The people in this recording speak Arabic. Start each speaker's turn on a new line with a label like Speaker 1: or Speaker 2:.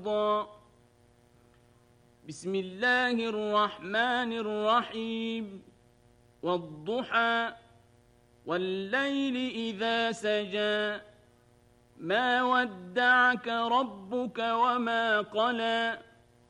Speaker 1: بسم الله الرحمن الرحيم والضحى والليل إذا سجى ما ودعك ربك وما قلى